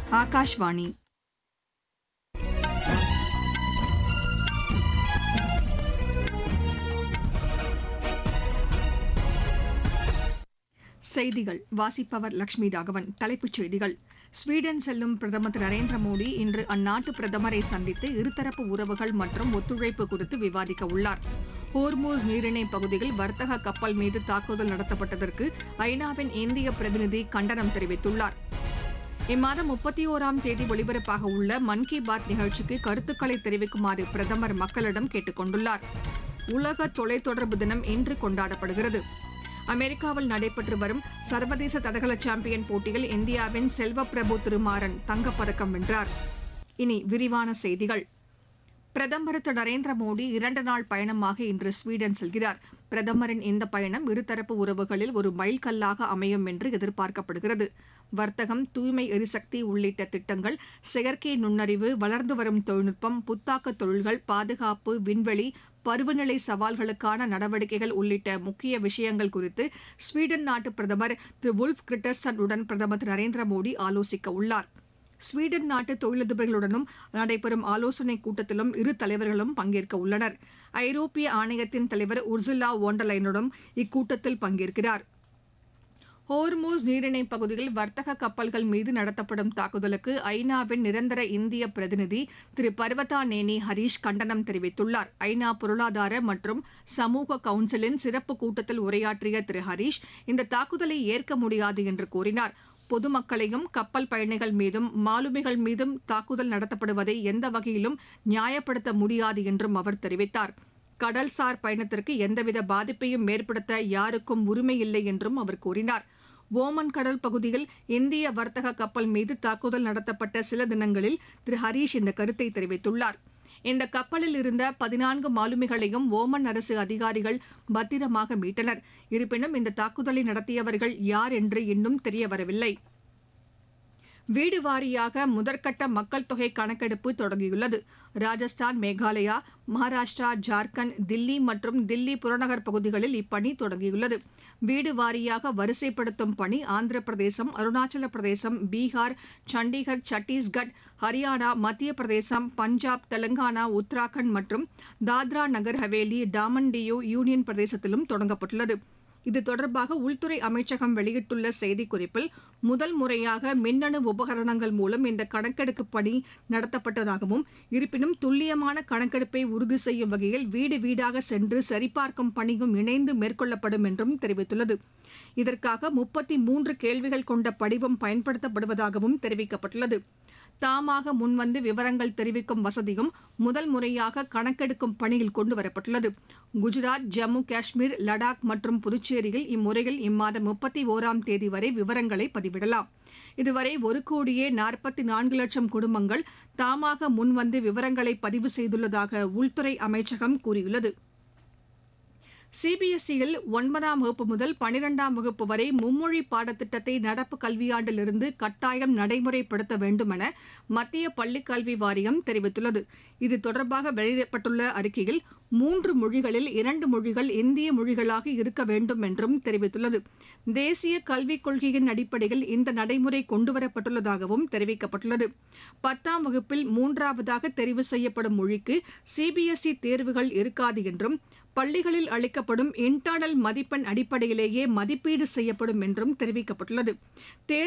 ஆகாஷ்வாணி. செய்திகள் வாசிப்பவர் லட்சுமி ராகவன். தலைப்புச் செய்திகள்: ஸ்வீடன் செல்லும் பிரதமர் திரு நரேந்திர மோடி இன்று அந்நாட்டு பிரதமரை சந்தித்து இருதரப்பு உறவுகள் மற்றும் ஒத்துழைப்பு குறித்து விவாதிக்க உள்ளார். ஹோர்மூஸ் நீரிணை பகுதியில் வர்த்தக கப்பல் மீது தாக்குதல் நடத்தப்பட்டதற்கு ஐநாவின் இந்திய பிரதிநிதி கண்டனம் தெரிவித்துள்ளார். இம்மாதம் 31ஆம் தேதி ஒலிபரப்பாக உள்ள மன் கி பாத் நிகழ்ச்சிக்கு கருத்துக்களை தெரிவிக்குமாறு பிரதமர் மக்களிடம் கேட்டுக் கொண்டுள்ளார். உலக தொலைத்தொடர்பு தினம் இன்று கொண்டாடப்படுகிறது. அமெரிக்காவில் நடைபெற்று வரும் சர்வதேச தடகள சாம்பியன் போட்டியில் இந்தியாவின் செல்வப்பிரபு திருமாறன் தங்கப்பதக்கம் வென்றார். இனி விரிவான செய்திகள். பிரதமர் திரு நரேந்திர மோடி 2 நாள் பயணமாக இன்று ஸ்வீடன் செல்கிறார். பிரதமரின் இந்த பயணம் இருதரப்பு உறவுகளில் ஒரு மைல்கல்லாக அமையும் என்று எதிர்பார்க்கப்படுகிறது. வர்த்தகம், தூய்மை எரிசக்தி உள்ளிட்ட திட்டங்கள், செயற்கை நுண்ணறிவு, வளர்ந்து வரும் தொழில்நுட்பம், புத்தாக்க தொழில்கள், பாதுகாப்பு, விண்வெளி, பருவநிலை சவால்களுக்கான நடவடிக்கைகள் உள்ளிட்ட முக்கிய விஷயங்கள் குறித்து ஸ்வீடன் நாட்டு பிரதமர் திரு வுல்ஃப் கிரிட்டர்சன் உடன் பிரதமர் திரு நரேந்திர மோடி ஆலோசிக்க உள்ளார். ஸ்வீடன் நாட்டு தொழிலதிபர்களுடனும் நடைபெறும் ஆலோசனைக் கூட்டத்திலும் இரு தலைவர்களும் பங்கேற்க உள்ளனர். ஐரோப்பிய ஆணையத்தின் தலைவர் உர்சுலா வோண்டர்லைனுடன் இக்கூட்டத்தில் பங்கேற்கிறார். ஹோர்மூஸ் நீரிணை பகுதியில் வர்த்தக கப்பல்கள் மீது நடத்தப்படும் தாக்குதலுக்கு ஐநாவின் நிரந்தர இந்திய பிரதிநிதி திரு பர்வதா நேனி ஹரீஷ் கண்டனம் தெரிவித்துள்ளார். ஐநா பொருளாதார மற்றும் சமூக கவுன்சிலின் சிறப்பு கூட்டத்தில் உரையாற்றிய திரு ஹரீஷ் இந்த தாக்குதலை ஏற்க முடியாது என்று கூறினார். பொதுமக்களையும் கப்பல் பயணிகள் மீதும் மாலுமிகள் மீதும் தாக்குதல் நடத்தப்படுவதை எந்த வகையிலும் நியாயப்படுத்த முடியாது என்றும் அவர் தெரிவித்தார். கடல்சார் பயணத்திற்கு எந்தவித பாதிப்பையும் ஏற்படுத்த யாருக்கும் உரிமை இல்லை என்றும் அவர் கூறினார். ஓமன் கடல் பகுதியில் இந்திய வர்த்தக கப்பல் மீது தாக்குதல் நடத்தப்பட்ட சில தினங்களில் திரு ஹரீஷ் இந்த கருத்தை தெரிவித்துள்ளார். இந்த கப்பலில் இருந்த 14 மாலுமிகளையும் ஓமன் அரசு அதிகாரிகள் பத்திரமாக மீட்டனர். இருப்பினும் இந்த தாக்குதலை நடத்தியவர்கள் யார் என்று இன்னும் தெரியவரவில்லை. வீடு வாரியாக முதற்கட்ட மக்கள் தொகை கணக்கெடுப்பு தொடங்கியுள்ளது. ராஜஸ்தான், மேகாலயா, மகாராஷ்டிரா, ஜார்க்கண்ட், தில்லி மற்றும் தில்லி புறநகர் பகுதிகளில் இப்பணி தொடங்கியுள்ளது. வீடு வாரியாக வரிசைப்படுத்தும் பணி ஆந்திர பிரதேசம், அருணாச்சல பிரதேசம், பீகார், சண்டிகர், சத்தீஸ்கட், ஹரியானா, மத்திய பிரதேசம், பஞ்சாப், தெலங்கானா, உத்தராகண்ட் மற்றும் தாத்ரா நகர் ஹவேலி, டாமன் டியூ யூனியன் பிரதேசத்திலும் தொடங்கப்பட்டுள்ளது. இது தொடர்பாக உள்துறை அமைச்சகம் வெளியிட்டுள்ள செய்திக்குறிப்பில் முதல் முறையாக மின்னணு உபகரணங்கள் மூலம் இந்த கணக்கெடுப்பு பணி நடத்தப்பட்டதாகவும், இருப்பினும் துல்லியமான கணக்கெடுப்பை உறுதி செய்யும் வகையில் வீடு வீடாக சென்று சரிபார்க்கும் பணியும் இணைந்து மேற்கொள்ளப்படும் என்றும் தெரிவித்துள்ளது. இதற்காக 33 கேள்விகள் கொண்ட படிவம் பயன்படுத்தப்படுவதாகவும் தெரிவிக்கப்பட்டுள்ளது. தாமாக முன்வந்து விவரங்கள் தெரிவிக்கும் வசதியும் முதல் முறையாக கணக்கெடுக்கும் பணியில் கொண்டுவரப்பட்டுள்ளது. குஜராத், ஜம்மு காஷ்மீர், லடாக் மற்றும் புதுச்சேரியில் இம்முறையில் இம்மாதம் 31ஆம் தேதி வரை விவரங்களை பதிவிடலாம். இதுவரை 1,44,00,000 குடும்பங்கள் தாமாக முன்வந்து விவரங்களை பதிவு செய்துள்ளதாக உள்துறை அமைச்சகம் கூறியுள்ளது. சிபிஎஸ்இயில் 9ஆம் வகுப்பு முதல் 12ஆம் வகுப்பு வரை மும்மொழி பாடத்திட்டத்தை நடப்பு கல்வியாண்டிலிருந்து கட்டாயம் நடைமுறைப்படுத்த வேண்டும் என மத்திய பள்ளிக்கல்வி வாரியம் தெரிவித்துள்ளது. இது தொடர்பாக வெளியிடப்பட்டுள்ள அறிக்கையில் 3 மொழிகளில் 2 மொழிகள் இந்திய மொழிகளாக இருக்க வேண்டும் என்றும் தெரிவித்துள்ளது. தேசிய கல்விக் கொள்கையின் அடிப்படையில் இந்த நடைமுறை கொண்டுவரப்பட்டுள்ளதாகவும் தெரிவிக்கப்பட்டுள்ளது. 10ஆம் வகுப்பில் 3வது தெரிவு செய்யப்படும் மொழிக்கு சிபிஎஸ்இ தேர்வுகள் இருக்காது என்றும், பள்ளிகளில் அளிக்கப்படும் இன்டர்னல் மதிப்பெண் அடிப்படையிலேயே மதிப்பீடு செய்யப்படும் என்றும் தெரிவிக்கப்பட்டுள்ளது.